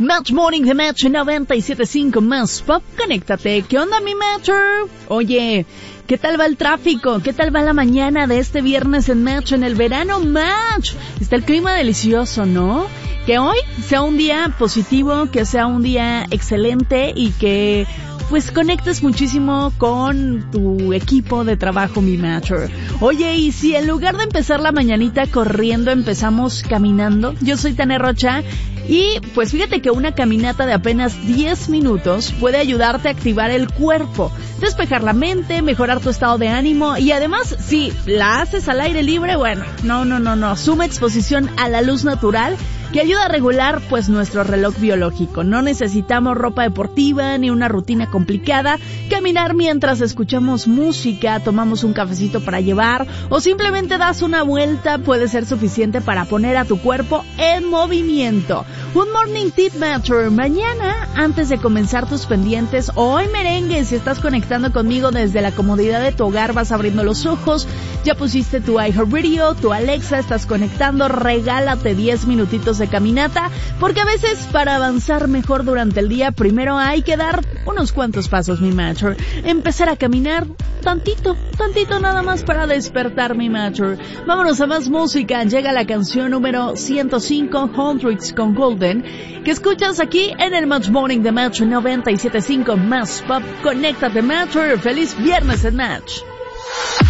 Match Morning de Match 97.5 más Pop. Conéctate. ¿Qué onda, mi Matcher? Oye, ¿qué tal va el tráfico? ¿Qué tal va la mañana de este viernes en Match, en el verano Match? Está el clima delicioso, ¿no? Que hoy sea un día positivo, que sea un día excelente y que pues conectes muchísimo con tu equipo de trabajo, mi Matcher. Oye, y si en lugar de empezar la mañanita corriendo, empezamos caminando. Yo soy Tania Rocha y pues fíjate que una caminata de apenas 10 minutos puede ayudarte a activar el cuerpo, despejar la mente, mejorar tu estado de ánimo y además, si la haces al aire libre, bueno, no, suma exposición a la luz natural que ayuda a regular pues nuestro reloj biológico. No necesitamos ropa deportiva ni una rutina complicada. Caminar mientras escuchamos música, tomamos un cafecito para llevar o simplemente das una vuelta puede ser suficiente para poner a tu cuerpo en movimiento. Un morning tip, Matcher. Mañana, antes de comenzar tus pendientes, hoy merengue, si estás conectando conmigo desde la comodidad de tu hogar, vas abriendo los ojos, ya pusiste tu iHeartRadio, tu Alexa, estás conectando, regálate 10 minutitos de caminata, porque a veces para avanzar mejor durante el día, primero hay que dar unos cuantos pasos, mi Matcher. Empezar a caminar tantito nada más para despertar, mi Matcher. Vámonos a más música. Llega la canción número 105, Hundreds con Golden, que escuchas aquí en el Match Morning de Match 97.5 más Pop. Conéctate, Matcher. Feliz viernes en Match.